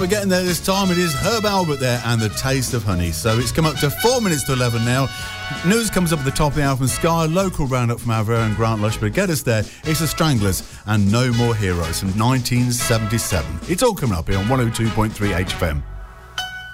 We're getting there this time. It is Herb Albert there and The Taste of Honey. So it's come up to 4 minutes to 11 now. News comes up at the top of the hour from Sky. Local roundup from our very own Grant Lush. But get us there. It's The Stranglers and No More Heroes from 1977. It's all coming up here on 102.3 HFM.